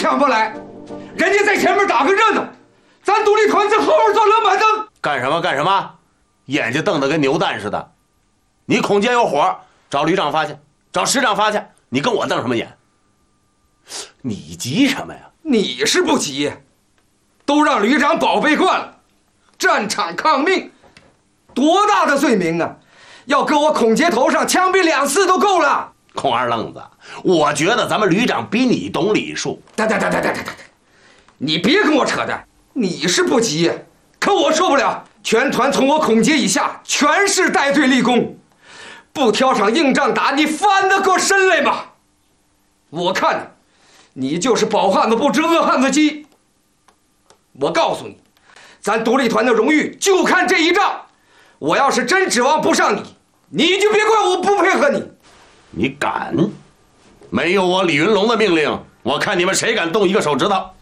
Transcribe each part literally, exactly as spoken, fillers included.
抢不来，人家在前面打个热闹，咱独立团在后边做冷板凳。 干什么干什么？眼睛瞪得跟牛蛋似的。你孔杰有火，找旅长发去，找师长发去，你跟我瞪什么眼？你急什么呀？ 你是不急，都让旅长宝贝惯了，战场抗命，多大的罪名啊！要搁我孔杰头上枪毙两次都够了。 孔二愣子，我觉得咱们旅长比你懂礼数。 哒哒哒哒哒哒哒，你别跟我扯淡，你是不急，可我受不了。全团从我孔杰以下全是带队立功，不挑场硬仗打，你翻得过身来吗？我看你就是饱汉子不知饿汉子饥。我告诉你，咱独立团的荣誉就看这一仗。我要是真指望不上你，你就别怪我不配合你。 你敢？没有我李云龙的命令，我看你们谁敢动一个手指头。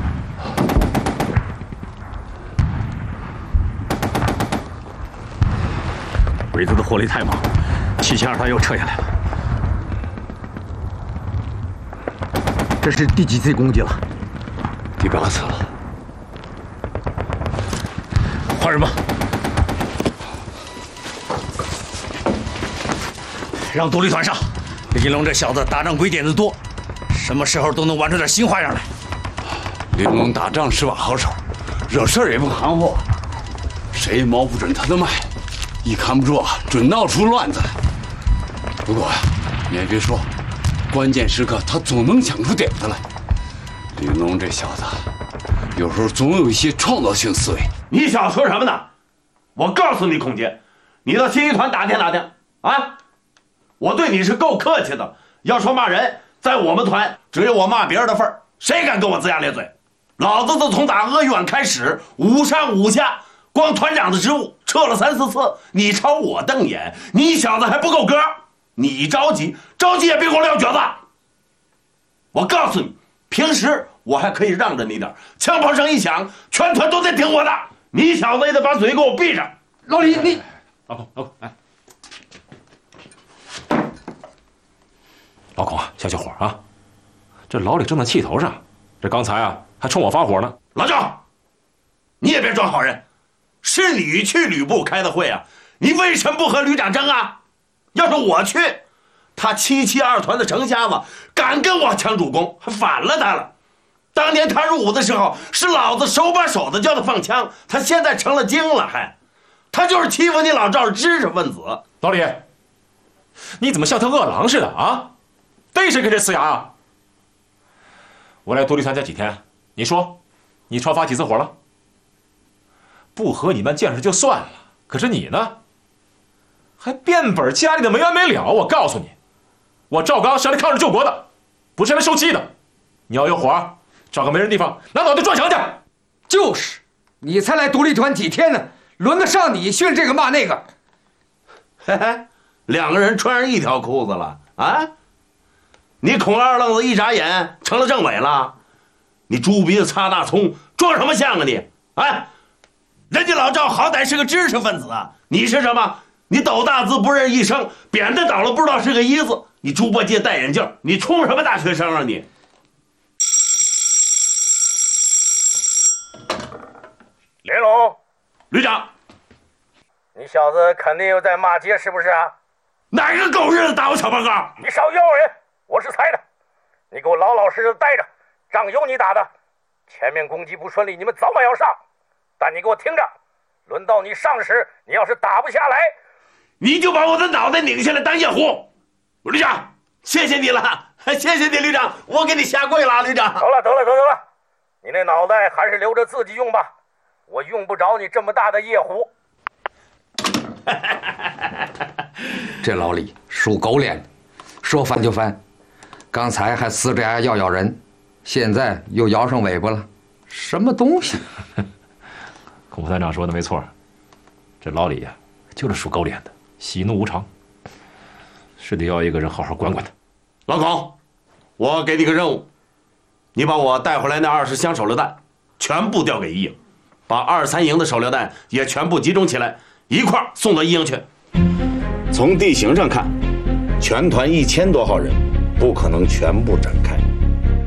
鬼子的火力太猛，七七二团又撤下来了。这是第几次攻击了？ 第八次了。 换人吧，让独立团上。李龙这小子打仗鬼点子多，什么时候都能玩出点新花样来。 李龙打仗是把好手，惹事儿也不含糊，谁也摸不准他的脉。一看不住，准闹出乱子来。不过呀，你也别说，关键时刻他总能想出点子来。李龙这小子，有时候总有一些创造性思维。 你想说什么呢？我告诉你，孔杰，你到新一团打听打听啊！我对你是够客气的。要说骂人，在我们团只有我骂别人的份儿，谁敢跟我龇牙咧嘴？老子自从打鄂豫皖开始，五上五下。光团长的职务撤了三四次，你朝我瞪眼，你小子还不够格？你着急着急也别给我撂蹶子！我告诉你，平时我还可以让着你点，枪炮声一响，全团都得听我的。你小子也得把嘴给我闭上。 老李，你老孔，老孔，哎，老孔啊，消消火啊！这老李正在气头上，这刚才啊还冲我发火呢。 老赵，你也别装好人。是你去旅部开的会啊，你为什么不和旅长争啊？要是我去，他七七二团的程瞎子敢跟我抢主攻，还反了他了。当年他入伍的时候，是老子手把手的教他放枪，他现在成了精了，还他就是欺负你老赵知识分子。 老李，你怎么像条饿狼似的啊？逮谁跟谁呲牙啊？我来独立团才几天，你说你超发几次火了？不和你们见识就算了，可是你呢，还变本加厉的没完没了。我告诉你，我赵刚是来抗日救国的，不是来受气的。你要有火，找个没人地方拿脑袋撞墙去。 就是，你才来独立团几天呢，轮得上你训这个骂那个？ 嘿嘿，两个人穿上一条裤子了啊！你孔二愣子一眨眼成了政委了，你猪鼻子擦大葱，装什么像啊你？哎！人家老赵好歹是个知识分子啊，你是什么？你斗大字不认一声，扁担倒了不知道是个一字。你猪八戒戴眼镜，你冲什么大学生啊你？ 连龙， 旅长， 你小子肯定又在骂街是不是啊？ 哪个狗日子打我小报告？ 你少吆喝人，我是猜的。你给我老老实实待着，仗有你打的。前面攻击不顺利，你们早晚要上。但你给我听着，轮到你上时，你要是打不下来， 你就把我的脑袋拧下来当夜壶。旅长，谢谢你了，谢谢你，旅长，我给你下跪了，旅长。 得了，得了，得了，得了，你那脑袋还是留着自己用吧，我用不着你这么大的夜壶。 这老李属狗脸，说翻就翻，刚才还呲着牙要咬人，现在又摇上尾巴了，什么东西？ 孔副团长说的没错，这老李呀、啊，就是属狗脸的，喜怒无常，是得要一个人好好管管他。 老孔，我给你个任务，你把我带回来那二十箱手榴弹全部调给一营，把二三营的手榴弹也全部集中起来，一块儿送到一营去。从地形上看，全团一千多号人，不可能全部展开。